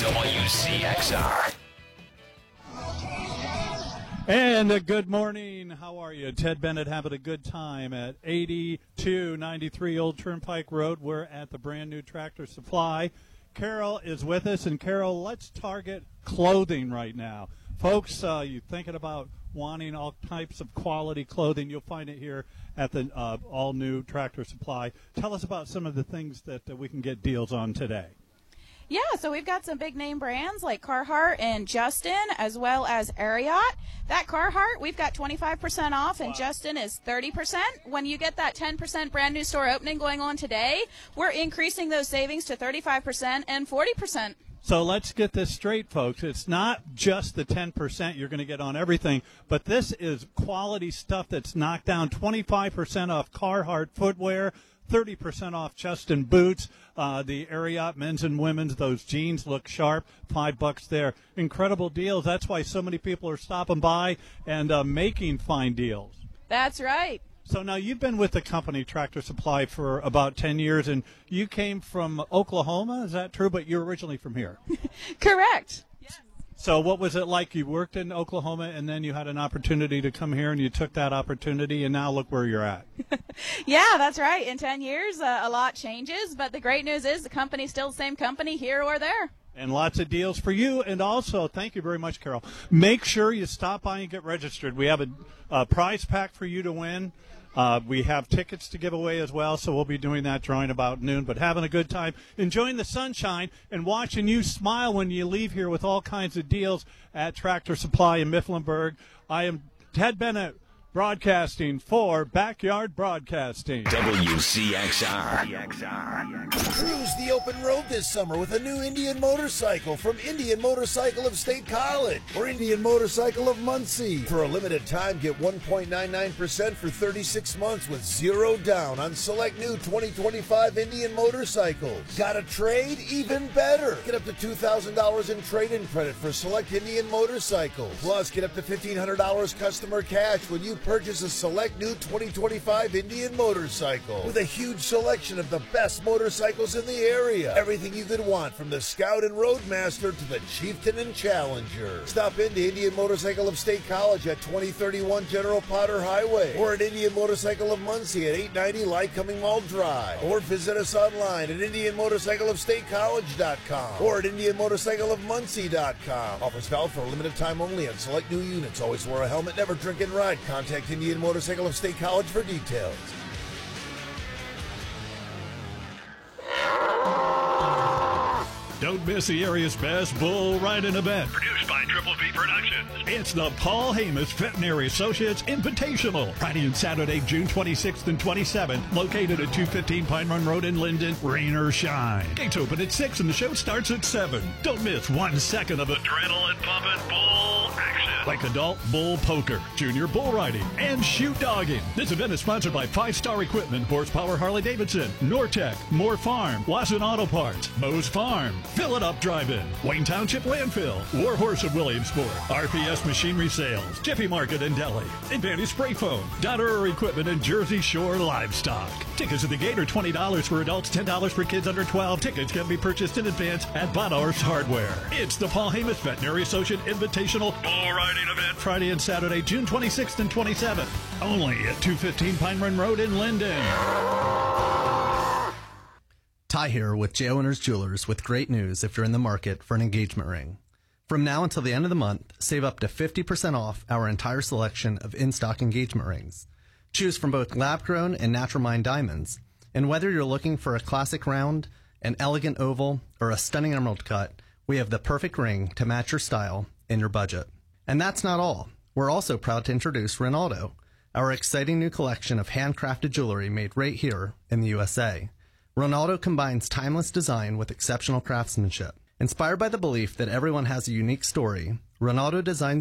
WCXR. And good morning. How are you? Ted Bennett having a good time at 8293 Old Turnpike Road. We're at the brand new Tractor Supply. Carol is with us. And Carol, let's target clothing right now. Folks, you thinking about wanting all types of quality clothing, you'll find it here at the all-new Tractor Supply. Tell us about some of the things that we can get deals on today. Yeah, so we've got some big name brands like Carhartt and Justin, as well as Ariat. That Carhartt, we've got 25% off, and Justin is 30%. When you get that 10% brand new store opening going on today, we're increasing those savings to 35% and 40%. So let's get this straight, folks. It's not just the 10% you're going to get on everything, but this is quality stuff that's knocked down. 25% off Carhartt footwear, 30% off Justin boots, the Ariat men's and women's. Those jeans look sharp. $5 there. Incredible deals. That's why so many people are stopping by and making fine deals. That's right. So now you've been with the company Tractor Supply for about 10 years, and you came from Oklahoma. Is that true? But you're originally from here. Correct. So what was it like? You worked in Oklahoma, and then you had an opportunity to come here, and you took that opportunity, and now look where you're at. Yeah, that's right. In 10 years, a lot changes, but the great news is the company's still the same company here or there. And lots of deals for you. And also, thank you very much, Carol. Make sure you stop by and get registered. We have a prize pack for you to win. We have tickets to give away as well, so we'll be doing that drawing about noon. But having a good time, enjoying the sunshine, and watching you smile when you leave here with all kinds of deals at Tractor Supply in Mifflinburg. I am Ted Bennett, broadcasting for Backyard Broadcasting. WCXR. Cruise the open road this summer with a new Indian motorcycle from Indian Motorcycle of State College or Indian Motorcycle of Muncie. For a limited time, get 1.99% for 36 months with zero down on select new 2025 Indian motorcycles. Got a trade? Even better. Get up to $2,000 in trade-in credit for select Indian motorcycles. Plus, get up to $1,500 customer cash when you purchase a select new 2025 Indian motorcycle with a huge selection of the best motorcycles in the area. Everything you could want, from the Scout and Roadmaster to the Chieftain and Challenger. Stop into Indian Motorcycle of State College at 2031 General Potter Highway, or at Indian Motorcycle of Muncie at 890 Lycoming Mall Drive, or visit us online at IndianMotorcycleofStateCollege.com or at IndianMotorcycleofMuncie.com. Offers valid for a limited time only on select new units. Always wear a helmet, never drink and ride. Contact Indian Motorcycle of State College for details. Don't miss the area's best bull riding event. Produced by Triple V Productions. It's the Paul Hamas Veterinary Associates Invitational. Friday and Saturday, June 26th and 27th, located at 215 Pine Run Road in Linden, rain or shine. Gates open at 6 and the show starts at 7. Don't miss 1 second of Adrenaline pumping bull action. like adult bull poker, junior bull riding, and shoot dogging. This event is sponsored by 5-Star Equipment, Horsepower Harley-Davidson, Nortec, Moore Farm, Wasson Auto Parts, Moe's Farm, Fill It Up Drive-In, Wayne Township Landfill, Warhorse of Williamsport, RPS Machinery Sales, Jiffy Market and Deli, Advantage Spray Foam, Dotterer Equipment, and Jersey Shore Livestock. Tickets at the gate are $20 for adults, $10 for kids under 12. Tickets can be purchased in advance at Bonhorse Hardware. It's the Paul Hamas Veterinary Associate Invitational Bull riding event. Friday and Saturday, June 26th and 27th. Only at 215 Pine Run Road in Linden. Ty here with J. Owners Jewelers with great news if you're in the market for an engagement ring. From now until the end of the month, save up to 50% off our entire selection of in-stock engagement rings. Choose from both lab-grown and natural mined diamonds. And whether you're looking for a classic round, an elegant oval, or a stunning emerald cut, we have the perfect ring to match your style and your budget. And that's not all. We're also proud to introduce Ronaldo, our exciting new collection of handcrafted jewelry made right here in the USA. Ronaldo combines timeless design with exceptional craftsmanship. Inspired by the belief that everyone has a unique story, Ronaldo designs